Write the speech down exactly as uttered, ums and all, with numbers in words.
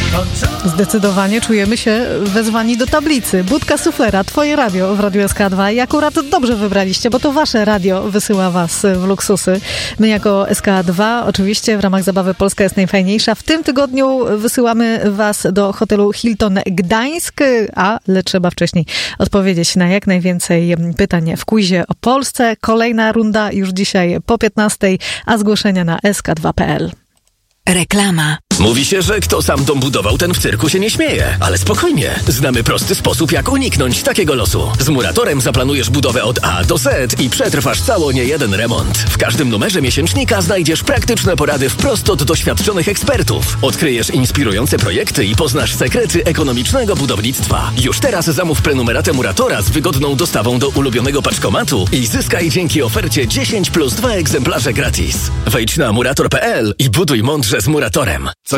Zdecydowanie czujemy się wezwani do tablicy. Budka Suflera, twoje radio w Radiu S K dwa i akurat dobrze wybraliście, bo to wasze radio wysyła was w luksusy. My jako S K dwa oczywiście w ramach zabawy Polska jest najfajniejsza. W tym tygodniu wysyłamy was do hotelu Hilton Gdańsk, ale trzeba wcześniej odpowiedzieć na jak najwięcej pytań w quizie o Polsce. Kolejna runda już dzisiaj po piętnastej, a zgłoszenia na s k dwa kropka p l. Reklama. Mówi się, że kto sam dom budował, ten w cyrku się nie śmieje. Ale spokojnie, znamy prosty sposób, jak uniknąć takiego losu. Z Muratorem zaplanujesz budowę od A do Z i przetrwasz cało nie jeden remont. W każdym numerze miesięcznika znajdziesz praktyczne porady wprost od doświadczonych ekspertów. Odkryjesz inspirujące projekty i poznasz sekrety ekonomicznego budownictwa. Już teraz zamów prenumeratę Muratora z wygodną dostawą do ulubionego paczkomatu i zyskaj dzięki ofercie dziesięć plus dwa egzemplarze gratis. Wejdź na murator kropka p l i buduj mądrze z Muratorem.